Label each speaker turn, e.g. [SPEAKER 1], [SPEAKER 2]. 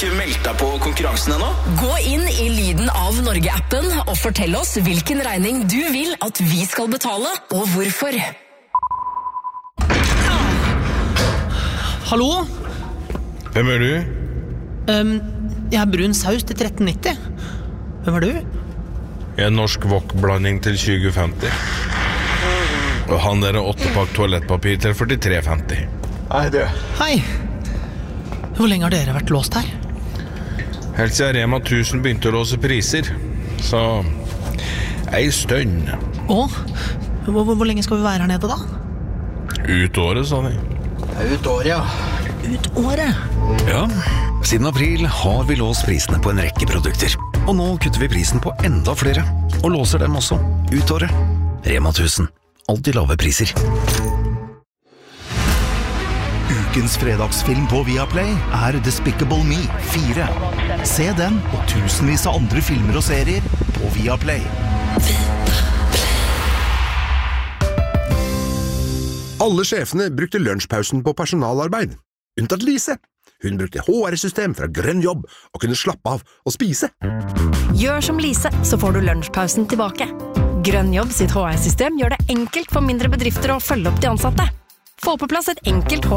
[SPEAKER 1] ikke meldt deg på konkurransen ennå?
[SPEAKER 2] Gå inn i Lyden av Norge-appen og fortell oss hvilken regning du vil at vi skal betale, og hvorfor.
[SPEAKER 3] Hallo?
[SPEAKER 4] Hvem du?
[SPEAKER 3] Jeg brun saus til 13,90. Hvem du?
[SPEAKER 4] En norsk wok-blanding til 2050. Og han der 8-pakk toalettpapir til 43,50.
[SPEAKER 1] Hei, du.
[SPEAKER 3] Hei. Hvor lenge har dere vært låst her?
[SPEAKER 4] Helt siden Rema 1000 begynte å låse priser. Så ei stønn.
[SPEAKER 3] Hvor lenge skal vi være her nede da?
[SPEAKER 4] Ut året, sa de.
[SPEAKER 1] Ut året, ja.
[SPEAKER 3] Ut året?
[SPEAKER 5] Ja, siden april har vi låst prisene på en rekke produkter. Og nå kutter vi prisen på enda flere, og låser dem også ut året. Rema 1000. Alltid lave priser.
[SPEAKER 6] Ukens fredagsfilm på Viaplay er Despicable Me 4. Se den og tusenvis av andre filmer og serier på Viaplay.
[SPEAKER 7] Alle sjefene brukte lunsjpausen på personalarbeid, unntatt Lise. Hun brukte HR-system fra Grønn Jobb og kunne slappe av og spise.
[SPEAKER 8] Gjør som Lise, så får du lunsjpausen tilbake. Grønn Jobb sitt HR-system gjør det enkelt for mindre bedrifter å følge opp de ansatte. Få på plass et enkelt